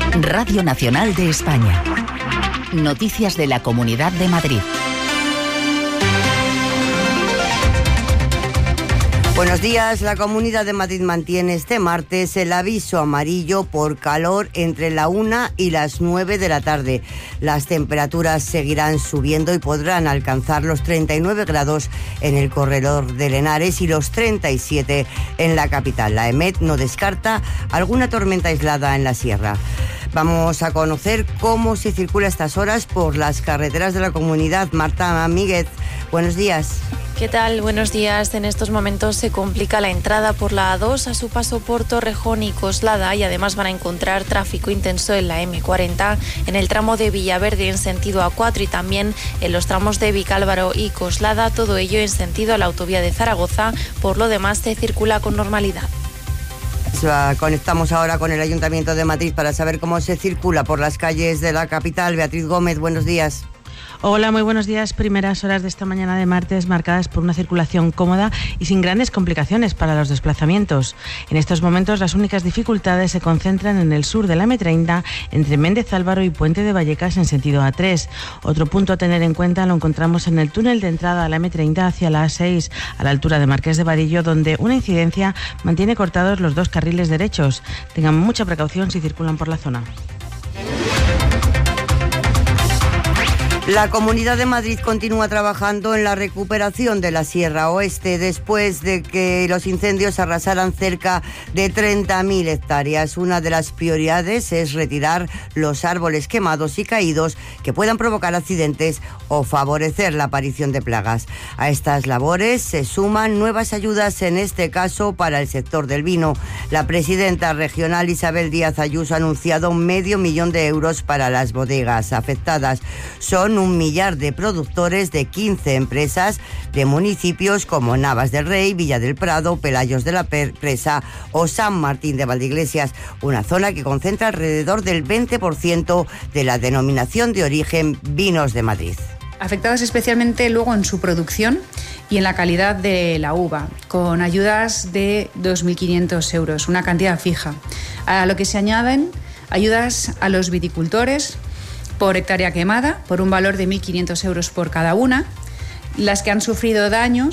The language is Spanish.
Radio Nacional de España. Noticias de la Comunidad de Madrid. Buenos días. La Comunidad de Madrid mantiene este martes el aviso amarillo por calor entre la 1 y las 9 de la tarde. Las temperaturas seguirán subiendo y podrán alcanzar los 39 grados en el corredor de Henares y los 37 en la capital. La EMET no descarta alguna tormenta aislada en la sierra. Vamos a conocer cómo se circula a estas horas por las carreteras de la comunidad. Marta Míguez, buenos días. ¿Qué tal? Buenos días. En estos momentos se complica la entrada por la A2 a su paso por Torrejón y Coslada, y además van a encontrar tráfico intenso en la M40 en el tramo de Villaverde en sentido A4 y también en los tramos de Vicálvaro y Coslada, todo ello en sentido a la autovía de Zaragoza. Por lo demás se circula con normalidad. Conectamos ahora con el Ayuntamiento de Madrid para saber cómo se circula por las calles de la capital. Beatriz Gómez, buenos días. Hola, muy buenos días. Primeras horas de esta mañana de martes marcadas por una circulación cómoda y sin grandes complicaciones para los desplazamientos. En estos momentos las únicas dificultades se concentran en el sur de la M30 entre Méndez Álvaro y Puente de Vallecas en sentido A3. Otro punto a tener en cuenta lo encontramos en el túnel de entrada a la M30 hacia la A6 a la altura de Marqués de Varillo, donde una incidencia mantiene cortados los dos carriles derechos. Tengan mucha precaución si circulan por la zona. La Comunidad de Madrid continúa trabajando en la recuperación de la Sierra Oeste después de que los incendios arrasaran cerca de 30.000 hectáreas. Una de las prioridades es retirar los árboles quemados y caídos que puedan provocar accidentes o favorecer la aparición de plagas. A estas labores se suman nuevas ayudas, en este caso para el sector del vino. La presidenta regional Isabel Díaz Ayuso ha anunciado 500.000 euros para las bodegas afectadas. Son 1 millar de productores de 15 empresas de municipios como Navas del Rey, Villa del Prado, Pelayos de la Presa o San Martín de Valdeiglesias, una zona que concentra alrededor del 20% de la denominación de origen Vinos de Madrid. Afectadas especialmente luego en su producción y en la calidad de la uva, con ayudas de 2.500 euros, una cantidad fija, a lo que se añaden ayudas a los viticultores por hectárea quemada, por un valor de 1.500 euros por cada una. Las que han sufrido daños